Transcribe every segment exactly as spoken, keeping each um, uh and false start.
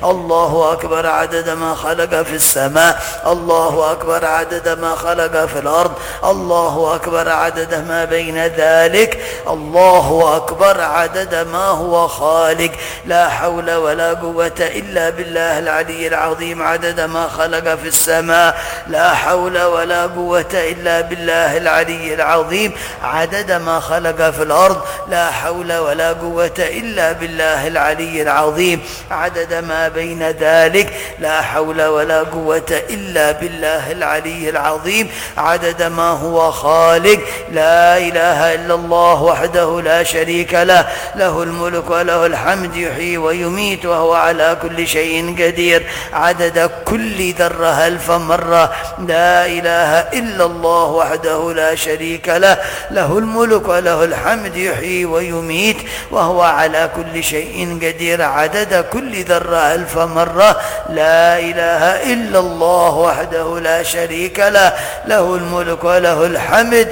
الله أكبر عدد ما خلق في السماء، الله أكبر عدد ما خلق في الأرض، الله أكبر عدد ما بين ذلك، الله أكبر عدد ما هو خالق. لا حول ولا قوة إلا بالله العلي العظيم عدد ما خلق في السماء، لا حول ولا قوة إلا بالله العلي العظيم عدد ما خلق في الأرض، لا حول ولا قوة إلا بالله العلي العظيم عدد ما بين ذلك، لا حول ولا قوة إلا بالله العلي العظيم عدد ما هو خالق. لا إله إلا الله وحده لا شريك له، له الملك وله الحمد يحيي ويميت وهو على كل شيء قدير عدد كل ذرة ألف مرة. لا إله إلا الله وحده لا شريك له، له الملك وله الحمد يحيي ويميت وهو على كل شيء قدير عدد كل ذرة ألف مرة. لا إله إلا الله وحده لا شريك له، له الملك وله الحمد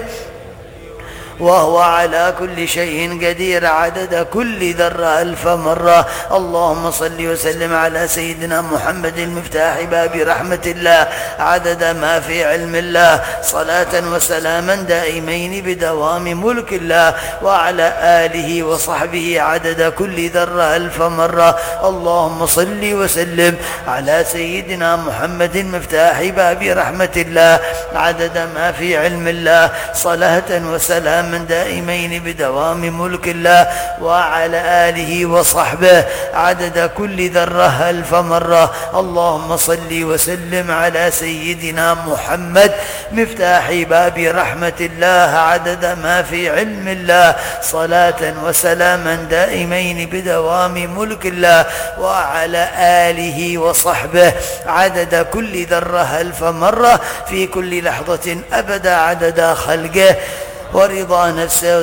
وهو على كل شيء قدير عدد كل ذرة ألف مرة. اللهم صل وسلم على سيدنا محمد المفتاح باب رحمة الله عدد ما في علم الله، صلاة وسلاما دائمين بدوام ملك الله، وعلى آله وصحبه عدد كل ذرة ألف مرة. اللهم صل وسلم على سيدنا محمد المفتاح باب رحمة الله عدد ما في علم الله، صلاة وسلاما من دائمين بدوام ملك الله، وعلى آله وصحبه عدد كل ذرة ألف مرة. اللهم صل وسلم على سيدنا محمد مفتاح باب رحمة الله عدد ما في علم الله، صلاة وسلاما دائمين بدوام ملك الله، وعلى آله وصحبه عدد كل ذرة ألف مرة في كل لحظة أبدا عدد خلقه ورضا نفسه